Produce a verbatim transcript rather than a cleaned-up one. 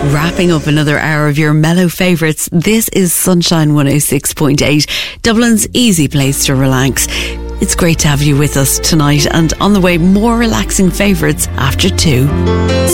Wrapping up another hour of your mellow favourites, this is Sunshine one oh six point eight, Dublin's easy place to relax. It's great to have you with us tonight, and on the way, more relaxing favourites after two.